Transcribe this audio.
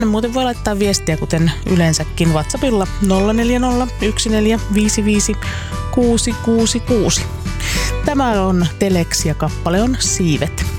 Muuten voi laittaa viestiä, kuten yleensäkin WhatsAppilla 040 1455 666. Tämä on Telex ja kappale on Siivet.